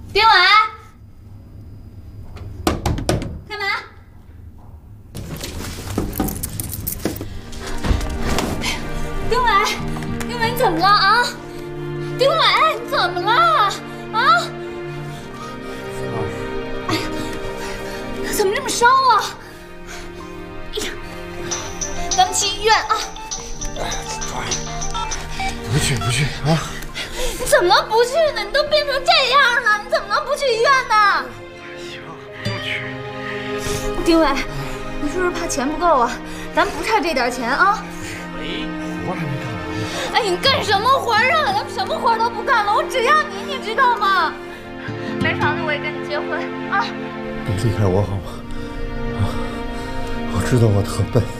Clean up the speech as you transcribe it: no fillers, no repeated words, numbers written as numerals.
丁伟，开门！丁伟，丁伟，你怎么了啊？丁伟，你怎么了啊？哎呀，怎么这么烧啊？哎呀，咱们去医院啊！ 不去啊！ 你怎么能不去呢？你都病成这样了，你怎么能不去医院呢？ 行，不去。 丁伟，你是不是怕钱不够啊？咱不差这点钱啊！ 活还没干完呢。 哎，你干什么活啊？咱们什么活都不干了，我只要你，你知道吗？没房子我也跟你结婚啊！ 别离开我好吗？啊，我知道我特笨。